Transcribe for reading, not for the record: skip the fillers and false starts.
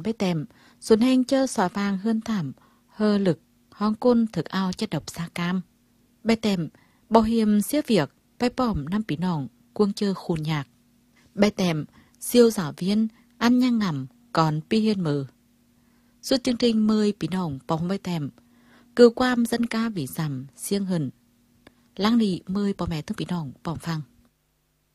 bê tèm, xuân hên chơ sỏi vàng hơn thảm, hơ lực, hong côn thực ao chất độc sa cam. Bê tèm, bảo hiểm xếp việc, bay bỏm năm bí nòng, cuông chơ khôn nhạc. Bê tèm, siêu giáo viên, ăn nhang ngầm, còn pi hiên mờ. Suốt chương trình mời bí nòng bóng bê tèm, cư quam dân ca bị giảm, siêng hần. Lăng nị mời bò mẹ thức bí nòng bỏng phăng.